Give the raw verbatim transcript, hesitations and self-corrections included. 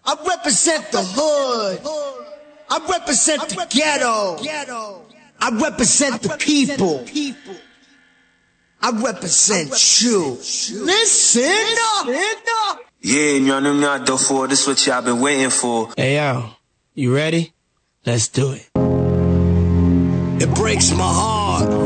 I represent the hood. I represent the ghetto. I represent the people. I represent you. Listen up. Yeah, y'all know the for this what y'all been waiting for. Hey yo, you ready? Let's do it. It breaks my heart